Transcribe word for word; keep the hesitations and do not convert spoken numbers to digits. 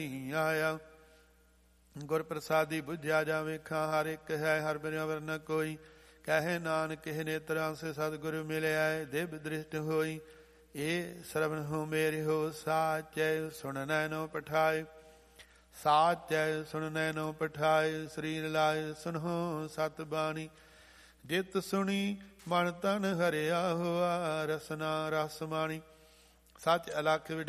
ਆਇਆ। ਗੁਰ ਪ੍ਰਸਾਦੀ ਬੁਝਿਆ ਜਾ ਵੇਖਾਂ, ਹਰ ਇੱਕ ਹੈ ਹਰ ਬਿਨਾ ਵਰਨ ਕੋਈ। ਕਹੇ ਨਾਨਕ ਇਹ ਨੇਤਰਾਂ ਸੇ ਸਤਿਗੁਰੂ ਮਿਲਿਆ, ਦਿਵ ਦ੍ਰਿਸ਼ਟ ਹੋਈ। ਇਹ ਸਰਵਣ ਹੋ ਮੇਰੇ ਹੋ, ਸਾਚੈ ਸੁਣ ਨੈਨੋ ਪਠਾਏ। ਸਾਚੈ ਸੁਣ ਨੈਨੋ ਪਠਾਏ, ਸਰੀਰ ਲਾਏ ਸੁਨਹੁ ਸਤ ਬਾਣੀ। ਜਿਤ ਸੁਣੀ ਮਨ ਤਨ ਹਰਿਆ ਹੋਆ, ਰਸਨਾ ਰਸ ਮਾਣੀ। ਸੱਚ ਅਲਖ